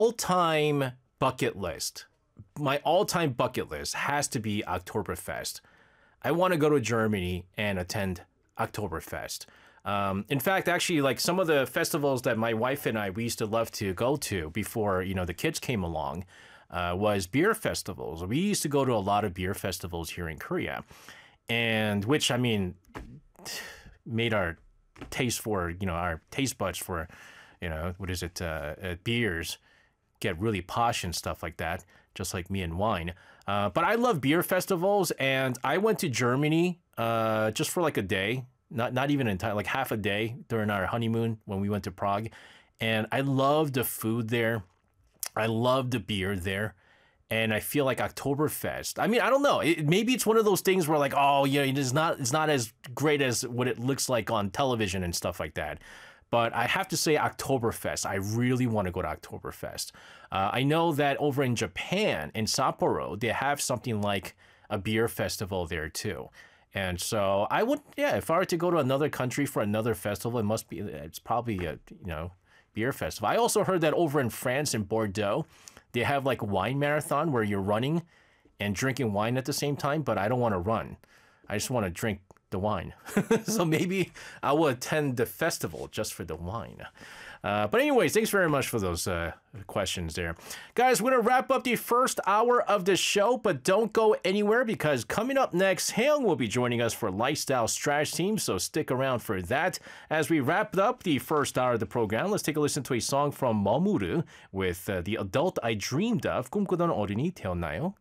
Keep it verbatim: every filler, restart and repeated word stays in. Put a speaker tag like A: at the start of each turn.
A: all-time bucket list. My all-time bucket list has to be Oktoberfest. I want to go to Germany and attend Oktoberfest. Um, in fact, actually, like some of the festivals that my wife and I, we used to love to go to before, you know, the kids came along, uh, was beer festivals. We used to go to a lot of beer festivals here in Korea, and which, I mean, made our taste for, you know, our taste buds for, you know, what is it, uh, uh, beers get really posh and stuff like that, just like me and wine. Uh, but I love beer festivals, and I went to Germany uh, just for like a day. Not not even entire, like half a day during our honeymoon when we went to Prague. And I love the food there. I love the beer there. And I feel like Oktoberfest, I mean, I don't know. It, maybe it's one of those things where like, oh, yeah, it's not, it's not as great as what it looks like on television and stuff like that. But I have to say Oktoberfest, I really want to go to Oktoberfest. Uh, I know that over in Japan, in Sapporo, they have something like a beer festival there too. And so I would, yeah, if I were to go to another country for another festival, it must be, it's probably a, you know, beer festival. I also heard that over in France, in Bordeaux, they have like wine marathon where you're running and drinking wine at the same time, but I don't want to run. I just want to drink the wine. So maybe I will attend the festival just for the wine. Uh, but anyways, thanks very much for those uh, questions there. Guys, we're going to wrap up the first hour of the show, but don't go anywhere because coming up next, Haeyoung will be joining us for Lifestyle Strategy Team, so stick around for that. As we wrap up the first hour of the program, let's take a listen to a song from Mamoru with uh, The Adult I Dreamed Of, 꿈꾸던 어른이 되었나요?